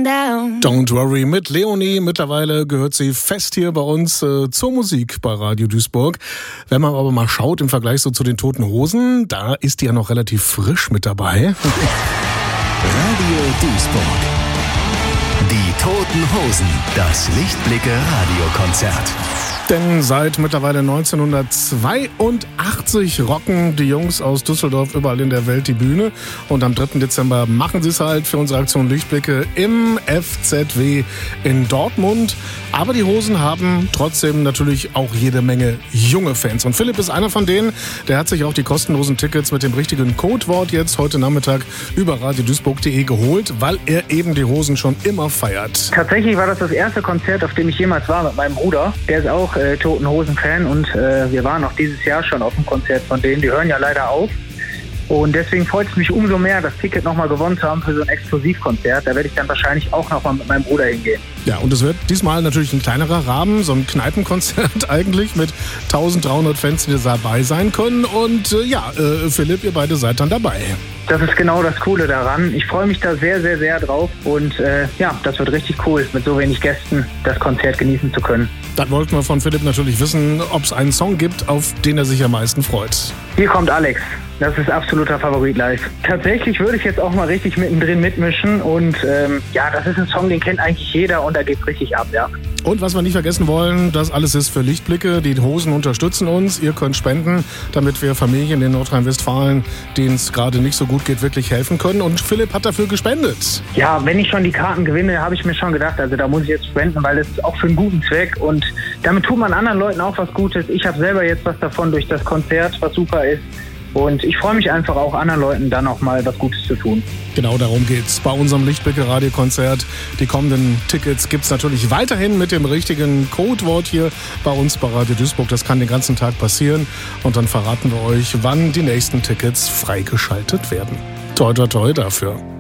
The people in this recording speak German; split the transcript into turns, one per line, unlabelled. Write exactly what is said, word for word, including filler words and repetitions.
down.
Don't Worry mit Leonie. Mittlerweile gehört sie fest hier bei uns äh, zur Musik bei Radio Duisburg. Wenn man aber mal schaut im Vergleich so zu den Toten Hosen, da ist die ja noch relativ frisch mit dabei.
Radio Duisburg. Die Toten Hosen. Das Lichtblicke-Radiokonzert.
Denn seit mittlerweile neunzehnhundertzweiundachtzig rocken die Jungs aus Düsseldorf überall in der Welt die Bühne. Und am dritten Dezember machen sie es halt für unsere Aktion Lichtblicke im F Z W in Dortmund. Aber die Hosen haben trotzdem natürlich auch jede Menge junge Fans. Und Philipp ist einer von denen, der hat sich auch die kostenlosen Tickets mit dem richtigen Codewort jetzt heute Nachmittag über radioduisburg punkt de geholt, weil er eben die Hosen schon immer feiert.
Tatsächlich war das das erste Konzert, auf dem ich jemals war mit meinem Bruder. Der ist auch äh, Toten Hosen-Fan und äh, wir waren auch dieses Jahr schon auf dem Konzert von denen. Die hören ja leider auf. Und deswegen freut es mich umso mehr, das Ticket nochmal gewonnen zu haben für so ein Exklusivkonzert. Da werde ich dann wahrscheinlich auch nochmal mit meinem Bruder hingehen.
Ja, und es wird diesmal natürlich ein kleinerer Rahmen, so ein Kneipenkonzert eigentlich mit dreizehnhundert Fans, die dabei sein können. Und äh, ja, äh, Philipp, ihr beide seid dann dabei.
Das ist genau das Coole daran. Ich freue mich da sehr, sehr, sehr drauf. Und äh, ja, das wird richtig cool, mit so wenig Gästen das Konzert genießen zu können.
Dann wollten wir von Philipp natürlich wissen, ob es einen Song gibt, auf den er sich am meisten freut.
Hier kommt Alex. Das ist absoluter Favorit live. Tatsächlich würde ich jetzt auch mal richtig mittendrin mitmischen. Und ähm, ja, das ist ein Song, den kennt eigentlich jeder und da geht's richtig ab, ja.
Und was wir nicht vergessen wollen, das alles ist für Lichtblicke. Die Hosen unterstützen uns. Ihr könnt spenden, damit wir Familien in Nordrhein-Westfalen, denen es gerade nicht so gut geht, wirklich helfen können. Und Philipp hat dafür gespendet.
Ja, wenn ich schon die Karten gewinne, habe ich mir schon gedacht, also da muss ich jetzt spenden, weil das ist auch für einen guten Zweck. Und damit tut man anderen Leuten auch was Gutes. Ich habe selber jetzt was davon durch das Konzert, was super ist. Und ich freue mich einfach auch, anderen Leuten dann auch mal was Gutes zu tun.
Genau darum geht's bei unserem Lichtblicke-Radiokonzert. Die kommenden Tickets gibt's natürlich weiterhin mit dem richtigen Codewort hier bei uns bei Radio Duisburg. Das kann den ganzen Tag passieren. Und dann verraten wir euch, wann die nächsten Tickets freigeschaltet werden. Toi, toi, toi dafür.